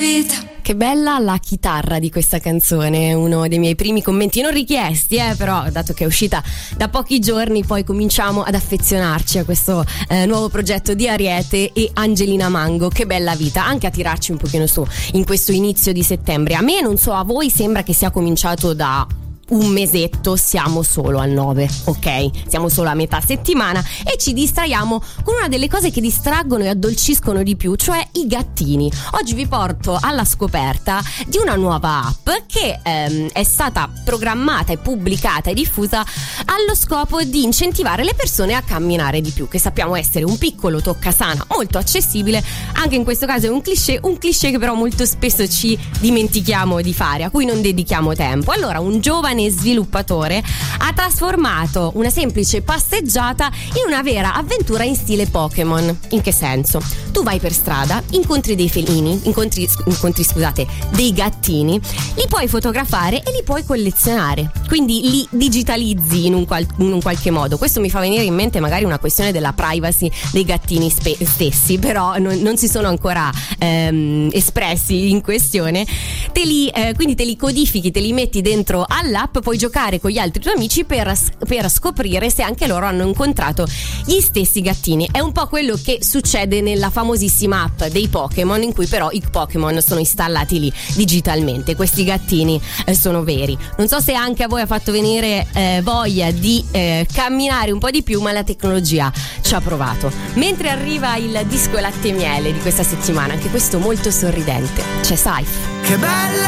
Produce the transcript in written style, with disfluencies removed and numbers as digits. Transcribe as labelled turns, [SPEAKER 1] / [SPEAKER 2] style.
[SPEAKER 1] vita.
[SPEAKER 2] Che bella la chitarra di questa canzone, uno dei miei primi commenti non richiesti, però dato che è uscita da pochi giorni poi cominciamo ad affezionarci a questo nuovo progetto di Ariete e Angelina Mango. Che bella vita, anche a tirarci un pochino su in questo inizio di settembre. A me, non so, a voi sembra che sia cominciato da un mesetto, siamo solo al 9, ok? Siamo solo a metà settimana e ci distraiamo con una delle cose che distraggono e addolciscono di più, cioè i gattini. Oggi vi porto alla scoperta di una nuova app che è stata programmata e pubblicata e diffusa allo scopo di incentivare le persone a camminare di più, che sappiamo essere un piccolo toccasana molto accessibile. Anche in questo caso è un cliché che però molto spesso ci dimentichiamo di fare, a cui non dedichiamo tempo. Allora, un giovane sviluppatore ha trasformato una semplice passeggiata in una vera avventura in stile Pokémon. In che senso? Tu vai per strada, incontri dei felini, incontri dei gattini, li puoi fotografare e li puoi collezionare, quindi li digitalizzi in un qualche modo. Questo mi fa venire in mente magari una questione della privacy dei gattini stessi, però non si sono ancora espressi in questione. Quindi te li codifichi, te li metti dentro all'app, puoi giocare con gli altri tuoi amici per scoprire se anche loro hanno incontrato gli stessi gattini. È un po' quello che succede nella famosissima app dei Pokémon, in cui però i Pokémon sono installati lì digitalmente. Questi gattini sono veri. Non so se anche a voi ha fatto venire voglia di camminare un po' di più, ma la tecnologia ci ha provato. Mentre arriva il disco latte e miele di questa settimana, anche questo molto sorridente, c'è Saif.
[SPEAKER 1] Che bella